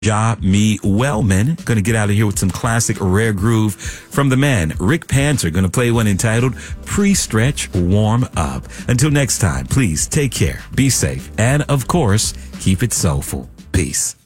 Ja Me Wellman. Gonna get out of here with some classic rare groove from the man, Rick Panzer. Gonna play one entitled Pre-Stretch Warm Up. Until next time, please take care, be safe, and of course, keep it soulful. Peace.